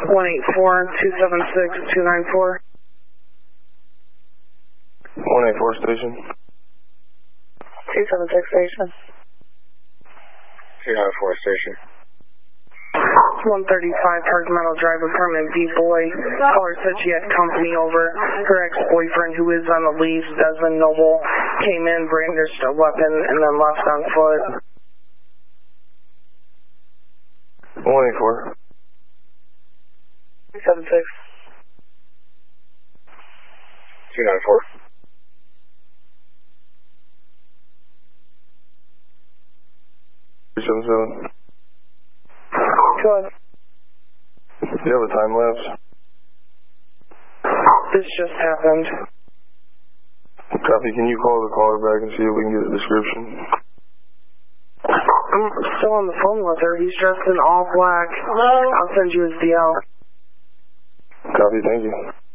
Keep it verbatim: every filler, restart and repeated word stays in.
one eight four, two seven six, two nine four. one eight four station. two seven six station. two nine four station. one thirty-five Park Meadow Drive, apartment B boy. Caller said she had company over. Her ex-boyfriend, who is on the lease, Desmond Noble, came in, brandished a weapon, and then left on foot. one eight four. two seven six. two nine four. three seven seven. Go ahead. Do you have a time lapse? This just happened. Copy. Can you call the caller back and see if we can get a description? I'm still on the phone with her. He's dressed in all black. Hello? I'll send you his D L. Copy. Thank you.